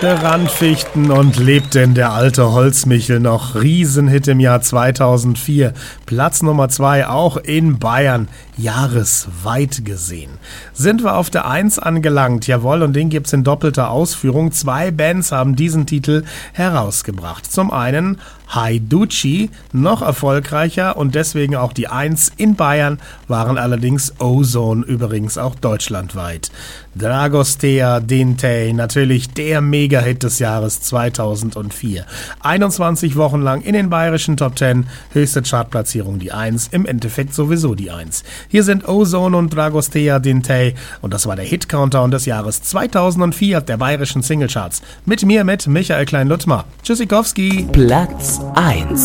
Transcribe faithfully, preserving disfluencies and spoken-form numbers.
rauchte Randfichten und lebte in der alte Holzmichel noch. Riesenhit im Jahr zweitausendvier. Platz Nummer zwei auch in Bayern. Jahresweit gesehen. Sind wir auf der eins angelangt, jawohl, und den gibt's in doppelter Ausführung. Zwei Bands haben diesen Titel herausgebracht. Zum einen Haiducci, noch erfolgreicher und deswegen auch die eins in Bayern, waren allerdings Ozone, übrigens auch deutschlandweit. Dragostea Dintei, natürlich der Mega-Hit des Jahres zweitausendvier. einundzwanzig Wochen lang in den bayerischen Top zehn, höchste Chartplatzierung die eins, im Endeffekt sowieso die eins. Hier sind Ozone und Dragostea Dintei und das war der Hit-Countdown des Jahres zweitausendvier der bayerischen Singlecharts. Mit mir, mit Michael Klein-Luttmer. Tschüssikowski. Platz eins.